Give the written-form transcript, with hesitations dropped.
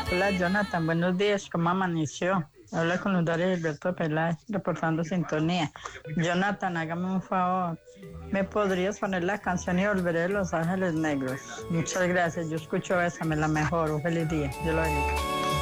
Hola Jonathan, buenos días, ¿cómo amaneció? Habla con Darío Gilberto Peláez, reportando sintonía. Jonathan, hágame un favor. ¿Me podrías poner la canción y volveré de Los Ángeles Negros? Muchas gracias, yo escucho esa, me la mejor. Un feliz día, yo lo digo.